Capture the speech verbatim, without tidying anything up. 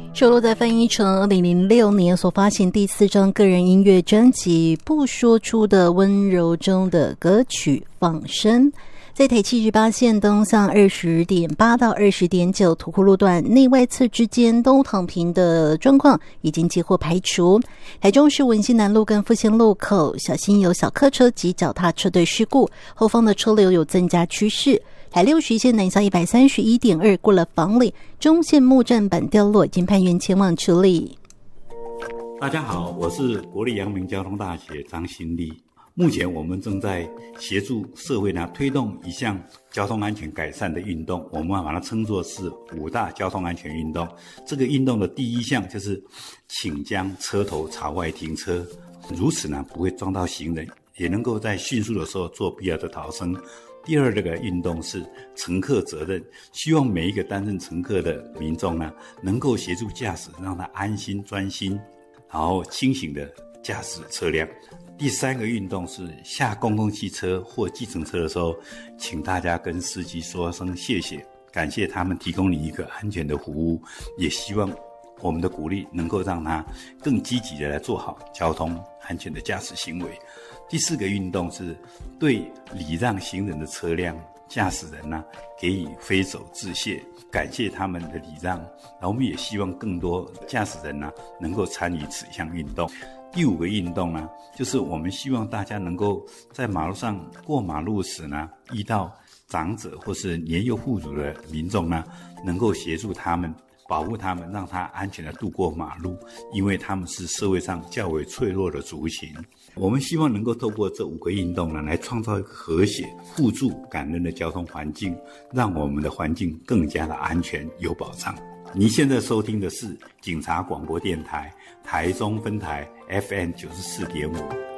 收录在翻译成二零零六年所发行第四张个人音乐专辑《不说出的温柔》中的歌曲《放生》。在台七十八线东向二十点八到二十点九土库路段内外侧之间都躺平的状况已经几乎排除。台中市文心南路跟复兴路口小心有小客车及脚踏车的事故，后方的车流有增加趋势。台六十线南向一百三十一点二过了房里，中线木栈板掉落，已经派员前往处理。 大家好，我是国立阳明交通大学张新立。目前我们正在协助社会呢推动一项交通安全改善的运动，我们把它称作是五大交通安全运动。这个运动的第一项就是请将车头朝外停车，如此呢不会撞到行人，也能够在迅速的时候做必要的逃生。第二个运动是乘客责任，希望每一个担任乘客的民众呢能够协助驾驶，让他安心专心然后清醒的驾驶车辆。第三个运动是下公共汽车或计程车的时候，请大家跟司机说声谢谢，感谢他们提供你一个安全的服务，也希望我们的鼓励能够让他更积极的来做好交通安全的驾驶行为。第四个运动是对礼让行人的车辆驾驶人呢、啊、给予挥手致谢，感谢他们的礼让，然后我们也希望更多驾驶人呢、啊、能够参与此项运动。第五个运动呢，就是我们希望大家能够在马路上过马路时呢，遇到长者或是年幼富足的民众呢，能够协助他们，保护他们，让他安全的度过马路，因为他们是社会上较为脆弱的族群。我们希望能够透过这五个运动呢，来创造一个和谐、互助、感恩的交通环境，让我们的环境更加的安全有保障。您现在收听的是警察广播电台台中分台 F M 九十四点五。